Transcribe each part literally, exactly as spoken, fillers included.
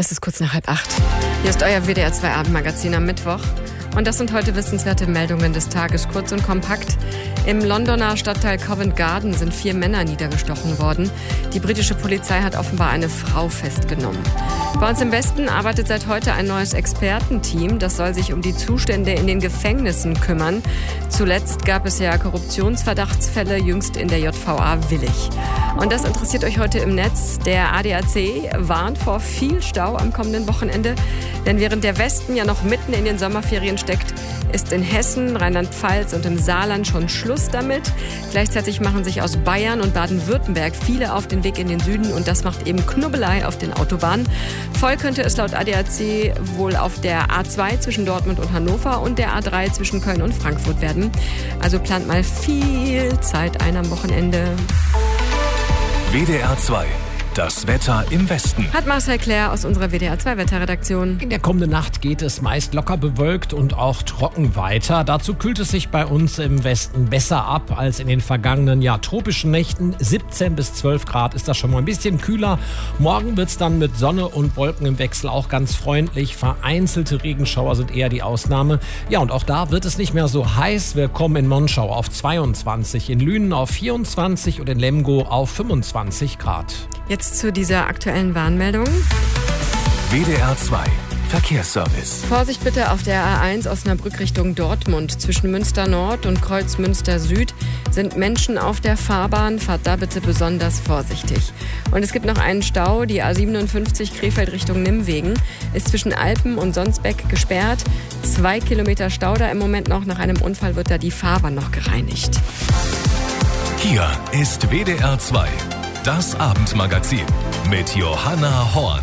Es ist kurz nach halb acht. Hier ist euer W D R zwei Abendmagazin am Mittwoch. Und das sind heute wissenswerte Meldungen des Tages, kurz und kompakt. Im Londoner Stadtteil Covent Garden sind vier Männer niedergestochen worden. Die britische Polizei hat offenbar eine Frau festgenommen. Bei uns im Westen arbeitet seit heute ein neues Expertenteam. Das soll sich um die Zustände in den Gefängnissen kümmern. Zuletzt gab es ja Korruptionsverdachtsfälle, jüngst in der J V A Willich. Und das interessiert euch heute im Netz. Der A D A C warnt vor viel Stau am kommenden Wochenende. Denn während der Westen ja noch mitten in den Sommerferien steckt, ist in Hessen, Rheinland-Pfalz und im Saarland schon Schluss damit. Gleichzeitig machen sich aus Bayern und Baden-Württemberg viele auf den Weg in den Süden und das macht eben Knubbelei auf den Autobahnen. Voll könnte es laut A D A C wohl auf der A zwei zwischen Dortmund und Hannover und der A drei zwischen Köln und Frankfurt werden. Also plant mal viel Zeit ein am Wochenende. W D R zwei. Das Wetter im Westen. Hat Marcel Claire aus unserer W D R zwei Wetterredaktion. In der kommenden Nacht geht es meist locker bewölkt und auch trocken weiter. Dazu kühlt es sich bei uns im Westen besser ab als in den vergangenen ja, tropischen Nächten. siebzehn bis zwölf Grad ist das schon mal ein bisschen kühler. Morgen wird es dann mit Sonne und Wolken im Wechsel auch ganz freundlich. Vereinzelte Regenschauer sind eher die Ausnahme. Ja, und auch da wird es nicht mehr so heiß. Wir kommen in Monschau auf zweiundzwanzig, in Lünen auf vierundzwanzig und in Lemgo auf fünfundzwanzig Grad. Jetzt zu dieser aktuellen Warnmeldung. W D R zwei Verkehrsservice. Vorsicht bitte auf der A eins Osnabrück Richtung Dortmund. Zwischen Münster Nord und Kreuzmünster Süd sind Menschen auf der Fahrbahn. Fahrt da bitte besonders vorsichtig. Und es gibt noch einen Stau. Die A siebenundfünfzig Krefeld Richtung Nimwegen ist zwischen Alpen und Sonsbeck gesperrt. Zwei Kilometer Stau da im Moment noch. Nach einem Unfall wird da die Fahrbahn noch gereinigt. Hier ist W D R zwei. Das Abendmagazin mit Johanna Horn.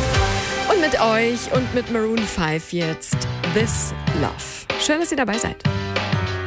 Und mit euch und mit Maroon fünf jetzt This Love. Schön, dass ihr dabei seid.